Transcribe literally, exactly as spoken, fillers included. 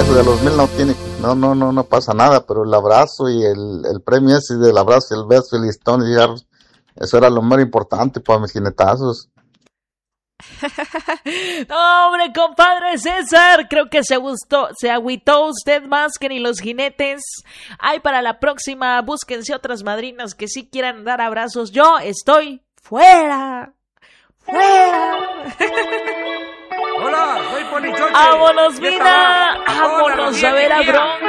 eso de los mil no tiene, no, no, no, no pasa nada, pero el abrazo y el, el premio ese del abrazo y el beso y el listón y llegar, eso era lo más importante para mis jinetazos. No, hombre, compadre César, creo que se gustó, se agüitó usted más que ni los jinetes. Ay, para la próxima, búsquense otras madrinas que sí quieran dar abrazos. Yo estoy fuera, fuera. Hola, soy Ponichoche. ¡Vámonos, vida! ¡Vámonos a ver a Bronco!